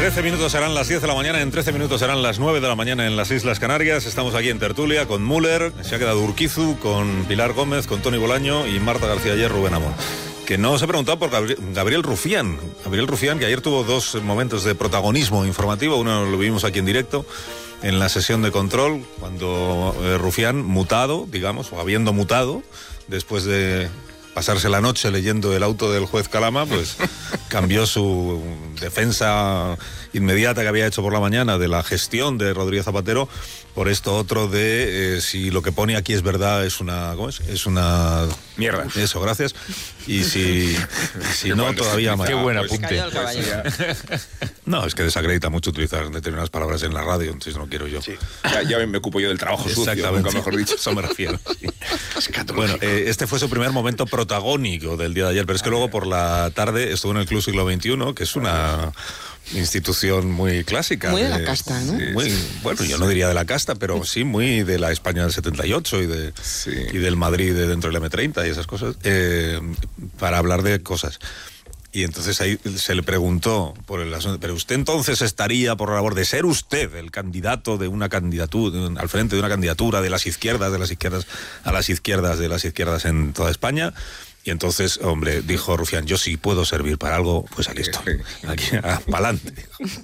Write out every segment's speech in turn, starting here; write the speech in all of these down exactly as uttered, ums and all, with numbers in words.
trece minutos serán las diez de la mañana, en trece minutos serán las nueve de la mañana en las Islas Canarias. Estamos aquí en tertulia con Müller, se ha quedado Urquizu, con Pilar Gómez, con Tony Bolaño y Marta García ayer, Rubén Amón. Que no os he preguntado por Gabriel, Gabriel Rufián. Gabriel Rufián, que ayer tuvo dos momentos de protagonismo informativo. Uno lo vimos aquí en directo, en la sesión de control, cuando eh, Rufián, mutado, digamos, o habiendo mutado, después de pasarse la noche leyendo el auto del juez Calama, pues cambió su defensa inmediata que había hecho por la mañana de la gestión de Rodríguez Zapatero por esto otro de eh, si lo que pone aquí es verdad, es una ¿cómo es? Es una mierda. Eso, gracias. Y si, si no, todavía más. Qué buen apunte. No, es que desacredita mucho utilizar determinadas palabras en la radio, entonces no quiero yo. Sí. Ya, ya me ocupo yo del trabajo sucio, nunca mejor dicho. Eso me refiero. Sí. Bueno, eh, este fue su primer momento protagónico del día de ayer, pero es que luego por la tarde estuvo en el Club Siglo veintiuno, que es una institución muy clásica. Muy de la casta, ¿no? Sí, muy, bueno, yo no diría de la casta, pero sí muy de la España del setenta y ocho y, de, sí. y del Madrid de dentro del eme treinta y esas cosas, eh, para hablar de cosas. Y entonces ahí se le preguntó por el asunto, pero usted entonces estaría por la labor de ser usted el candidato de una candidatura, al frente de una candidatura de las izquierdas, de las izquierdas a las izquierdas, de las izquierdas en toda España. Y entonces, hombre, dijo Rufián, yo sí puedo servir para algo, pues aquí estoy, aquí, ah, pa'lante.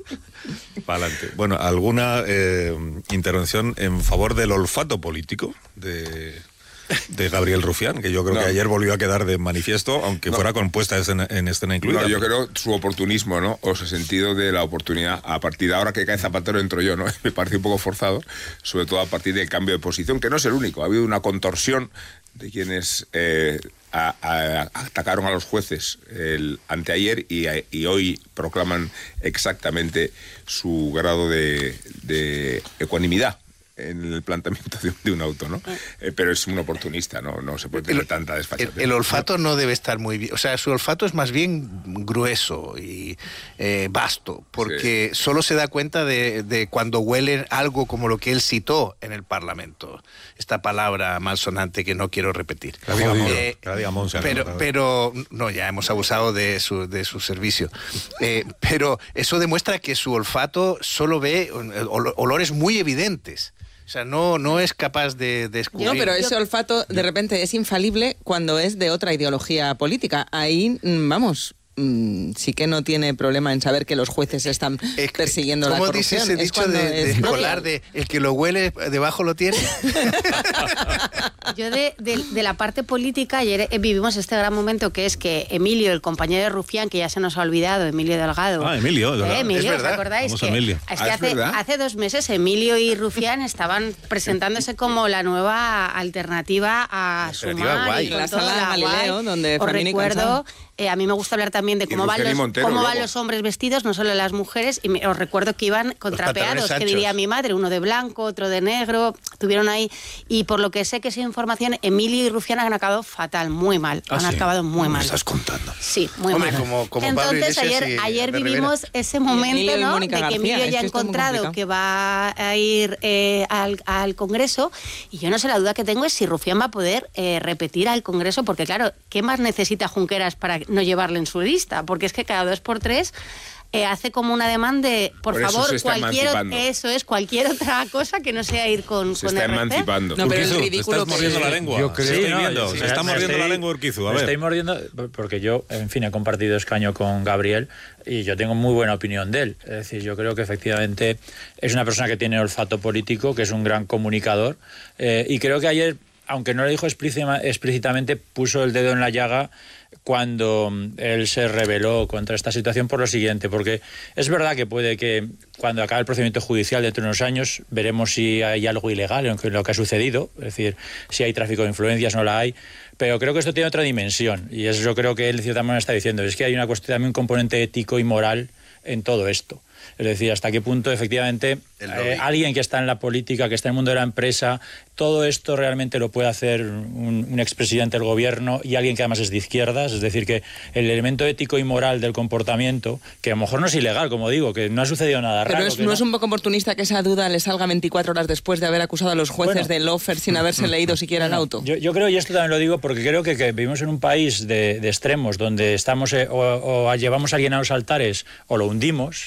Pa'lante. Bueno, ¿alguna eh, intervención en favor del olfato político de... de Gabriel Rufián, que yo creo no. que ayer volvió a quedar de manifiesto, aunque no. fuera con puesta escena, en escena incluida? No, yo creo su oportunismo, ¿no? O ese sentido de la oportunidad. A partir de ahora que cae Zapatero entro yo, ¿no? Me parece un poco forzado, sobre todo a partir del cambio de posición, que no es el único. Ha habido una contorsión de quienes eh, a, a, atacaron a los jueces el anteayer y, a, y hoy proclaman exactamente su grado de, de ecuanimidad en el planteamiento de, de un auto, ¿no? Eh, pero es un oportunista, ¿no? No se puede tener el, tanta desfachatez. El, el olfato no debe estar muy bien, o sea, su olfato es más bien grueso y eh, vasto, porque sí. solo se da cuenta de, de cuando huele algo como lo que él citó en el Parlamento, esta palabra malsonante que no quiero repetir. Eh, pero, pero, no, ya hemos abusado de su, de su servicio. Eh, pero eso demuestra que su olfato solo ve ol- olores muy evidentes. O sea, no, no es capaz de descubrir... No, pero ese olfato de repente es infalible cuando es de otra ideología política. Ahí, vamos, sí que no tiene problema en saber que los jueces están eh, persiguiendo la corrupción. ¿Cómo dice ese dicho de, de escolar de el que lo huele debajo lo tiene? Yo de, de, de la parte política, ayer vivimos este gran momento que es que Emilio, el compañero de Rufián, que ya se nos ha olvidado, Emilio Delgado. Ah, Emilio, ¿Eh, Emilio, es verdad. ¿os acordáis? Vamos que, Emilio. Es que ah, hace, ¿es hace dos meses Emilio y Rufián estaban presentándose como la nueva alternativa a Sumar y en la sala de Galileo, donde os recuerdo... Eh, a mí me gusta hablar también de cómo, van los, Montero, cómo van los hombres vestidos, no solo las mujeres, y me, os recuerdo que iban contrapeados, que diría mi madre, uno de blanco, otro de negro, tuvieron ahí, y por lo que sé que esa información, Emilio y Rufián han acabado fatal, muy mal, ¿Ah, han sí? acabado muy ¿Me mal. estás contando? Sí, muy Hombre, mal. como, como Entonces ayer, y, ayer de vivimos Rivera. ese momento, ¿no? De que García, Emilio ya es ha que encontrado que va a ir eh, al, al Congreso, y yo no sé, la duda que tengo es si Rufián va a poder eh, repetir al Congreso, porque claro, ¿qué más necesita Junqueras para no llevarle en su lista? Porque es que cada dos por tres eh, hace como una demanda de, por, por favor, cualquier eso es cualquier otra cosa que no sea ir con se con está R C. emancipando. No, pero el Urquizu, ridículo te estás mordiendo que... la lengua. Yo creo, estoy no, viendo, sí, se está me mordiendo estoy, la lengua Urquizu. A me ver. estoy mordiendo porque yo, en fin, he compartido escaño con Gabriel y yo tengo muy buena opinión de él. Es decir, yo creo que efectivamente es una persona que tiene olfato político, que es un gran comunicador eh, y creo que ayer, aunque no lo dijo explícitamente, puso el dedo en la llaga cuando él se rebeló contra esta situación por lo siguiente, porque es verdad que puede que cuando acabe el procedimiento judicial dentro de unos años veremos si hay algo ilegal en lo que ha sucedido, es decir, si hay tráfico de influencias, no la hay, pero creo que esto tiene otra dimensión y eso yo creo que él de cierta manera está diciendo, es que hay una cuestión, también un componente ético y moral en todo esto. Es decir, hasta qué punto efectivamente eh, alguien que está en la política, que está en el mundo de la empresa, todo esto realmente lo puede hacer un, un expresidente del gobierno y alguien que además es de izquierdas. Es decir, que el elemento ético y moral del comportamiento, que a lo mejor no es ilegal, como digo, que no ha sucedido nada Pero raro. es, que no, no es un poco oportunista que esa duda le salga veinticuatro horas después de haber acusado a los jueces bueno, del lofer sin haberse leído siquiera el auto. Yo, yo creo, y esto también lo digo, porque creo que, que vivimos en un país de, de extremos donde estamos eh, o, o llevamos a alguien a los altares o lo hundimos. Y eso Pero si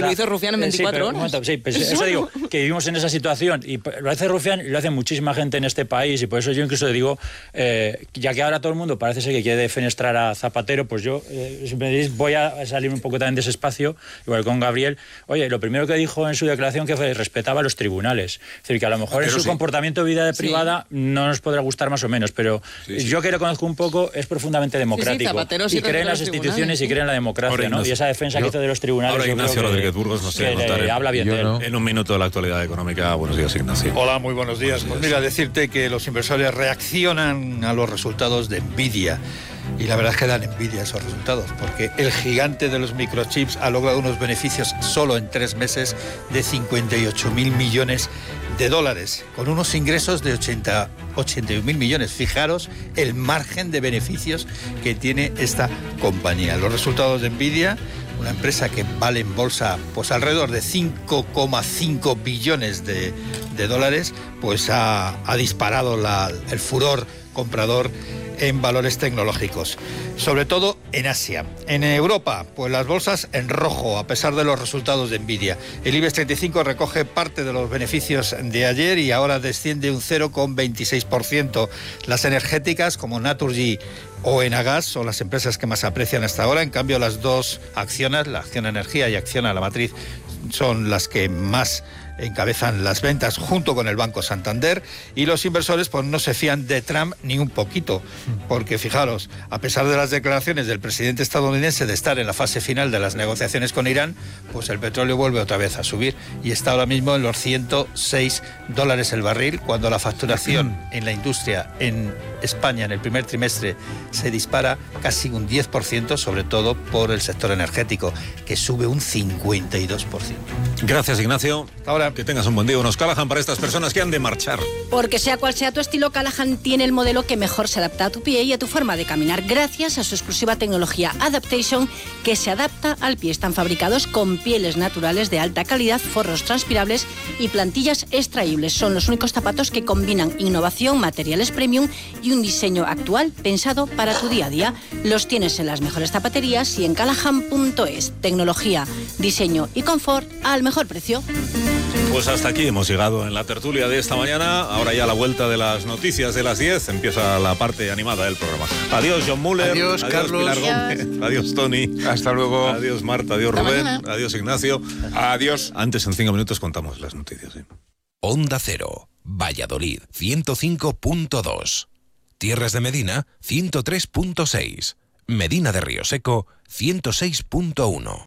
lo hizo Rufián en veinticuatro sí, horas. Momento, sí, pues eso digo, que vivimos en esa situación y lo hace Rufián y lo hace muchísima gente en este país y por eso yo incluso digo, eh, ya que ahora todo el mundo parece ser que quiere defenestrar a Zapatero, pues yo, eh, si me decís, voy a salir un poco también de ese espacio, igual con Gabriel. Oye, lo primero que dijo en su declaración que fue respetaba los tribunales. Es decir, que a lo mejor pero en su sí. comportamiento de vida privada sí. no nos podrá gustar más o menos, pero sí, sí. yo que lo conozco un poco, es profundamente democrático. Sí, sí, sí y cree en las instituciones sí. y cree en la democracia, ahora, ¿no? Y esa defensa yo, que hizo de los tribunales. Ahora Ignacio Rodríguez Burgos nos tiene que contar. En, habla bien de él. No. En un minuto de la actualidad económica. Buenos días, Ignacio. Hola, muy buenos días. Buenos días. Pues mira, decirte que los inversores reaccionan a los resultados de Nvidia. Y la verdad es que dan envidia esos resultados, porque el gigante de los microchips ha logrado unos beneficios solo en tres meses de cincuenta y ocho mil millones de dólares, con unos ingresos de ochenta, ochenta y un mil millones. Fijaros el margen de beneficios que tiene esta compañía. Los resultados de Nvidia, una empresa que vale en bolsa pues alrededor de cinco coma cinco billones de, de dólares, pues ha, ha disparado la, el furor comprador en valores tecnológicos, sobre todo en Asia. En Europa, pues las bolsas en rojo, a pesar de los resultados de Nvidia. El IBEX treinta y cinco recoge parte de los beneficios de ayer y ahora desciende un cero coma veintiséis por ciento. Las energéticas, como Naturgy o Enagas, son las empresas que más aprecian hasta ahora. En cambio, las dos acciones, la Acciona Energía y Acciona La Matriz, son las que más encabezan las ventas junto con el Banco Santander, y los inversores pues no se fían de Trump ni un poquito, porque fijaros, a pesar de las declaraciones del presidente estadounidense de estar en la fase final de las negociaciones con Irán, pues el petróleo vuelve otra vez a subir y está ahora mismo en los ciento seis dólares el barril, cuando la facturación en la industria en España en el primer trimestre se dispara casi un diez por ciento, sobre todo por el sector energético, que sube un cincuenta y dos por ciento. Gracias, Ignacio. Hasta ahora. Que tengas un buen día. Unos Callahan para estas personas que han de marchar. Porque sea cual sea tu estilo, Callahan tiene el modelo que mejor se adapta a tu pie y a tu forma de caminar, gracias a su exclusiva tecnología Adaptation, que se adapta al pie. Están fabricados con pieles naturales de alta calidad, forros transpirables y plantillas extraíbles. Son los únicos zapatos que combinan innovación, materiales premium y un diseño actual pensado para tu día a día. Los tienes en las mejores zapaterías y en callahan punto es. Tecnología, diseño y confort al mejor precio. Pues hasta aquí hemos llegado en la tertulia de esta mañana. Ahora ya a la vuelta de las noticias de las diez empieza la parte animada del programa. Adiós, John Muller. Adiós, adiós Carlos. Pilar Gómez. Adiós. adiós, Tony. Hasta luego. Adiós, Marta. Adiós, Hasta Rubén. mañana. Adiós, Ignacio. Adiós. Antes, en cinco minutos, contamos las noticias. ¿Sí? Onda Cero, Valladolid, ciento cinco punto dos. Tierras de Medina, ciento tres punto seis. Medina de Río Seco, ciento seis punto uno.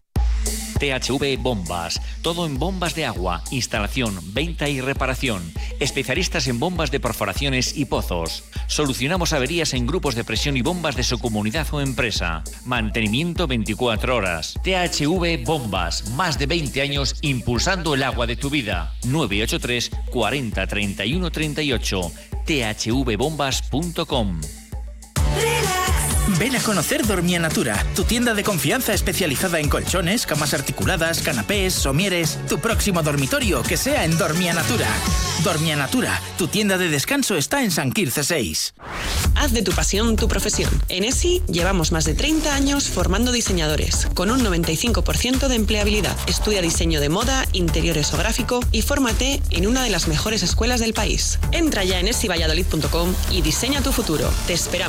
T H V Bombas, todo en bombas de agua, instalación, venta y reparación. Especialistas en bombas de perforaciones y pozos. Solucionamos averías en grupos de presión y bombas de su comunidad o empresa. Mantenimiento veinticuatro horas. T H V Bombas, más de veinte años impulsando el agua de tu vida. nueve ocho tres, cuarenta, treinta y uno, treinta y ocho. t h v bombas punto com. Ven a conocer Dormia Natura, tu tienda de confianza especializada en colchones, camas articuladas, canapés, somieres. Tu próximo dormitorio que sea en Dormia Natura. Dormia Natura, tu tienda de descanso está en San Quirce seis. Haz de tu pasión tu profesión. En ESI llevamos más de treinta años formando diseñadores, con un noventa y cinco por ciento de empleabilidad. Estudia diseño de moda, interiores o gráfico y fórmate en una de las mejores escuelas del país. Entra ya en esi valladolid punto com y diseña tu futuro. Te esperamos.